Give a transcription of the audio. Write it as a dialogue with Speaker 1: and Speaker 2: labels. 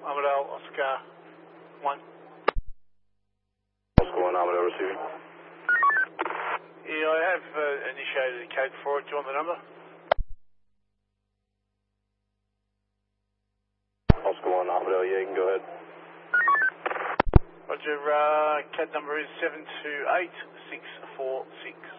Speaker 1: Armadale, Oscar 1.
Speaker 2: Oscar 1, Armadale receiving.
Speaker 1: Yeah, I have initiated a code for it. Do you want the number?
Speaker 2: Oscar 1, Armadale, yeah, you can go ahead.
Speaker 1: Roger, CAD number is 728646.